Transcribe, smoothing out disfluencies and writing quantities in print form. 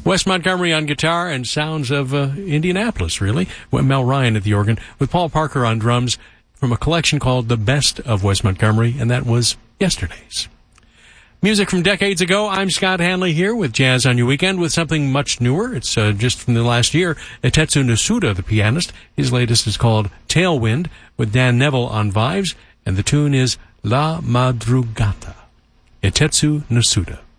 Wes Montgomery on guitar and sounds of Indianapolis, really. Mel Ryan at the organ, with Paul Parker on drums from a collection called The Best of Wes Montgomery, and that was yesterday's. Music from decades ago. I'm Scott Hanley here with Jazz on Your Weekend with something much newer. It's just from the last year. Etetsu Nasuda, the pianist. His latest is called Tailwind with Dan Neville on vibes, and the tune is La Madrugada. Etetsu Nasuda.